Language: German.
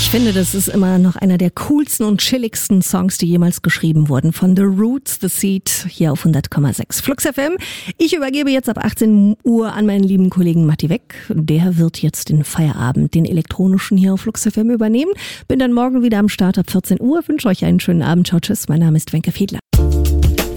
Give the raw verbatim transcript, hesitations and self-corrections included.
Ich finde, das ist immer noch einer der coolsten und chilligsten Songs, die jemals geschrieben wurden. Von The Roots, The Seed, hier auf hundert Komma sechs Flux F M. Ich übergebe jetzt ab achtzehn Uhr an meinen lieben Kollegen Matti Weck. Der wird jetzt den Feierabend, den elektronischen hier auf Flux F M übernehmen. Bin dann morgen wieder am Start ab vierzehn Uhr. Wünsche euch einen schönen Abend. Ciao, tschüss. Mein Name ist Wenke Fiedler.